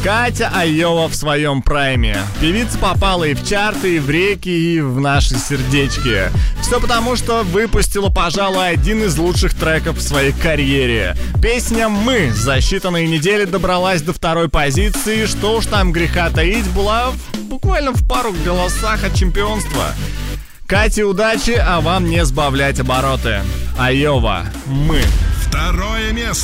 Катя Айова в своем прайме. Певица попала и в чарты, и в реки, и в наши сердечки. Все потому, что выпустила, пожалуй, один из лучших треков в своей карьере. Песня «Мы» за считанные недели добралась до второй позиции, что уж там греха таить, была буквально в пару голосах от чемпионства. Кате удачи, а вам не сбавлять обороты. Айова, «Мы». Второе место.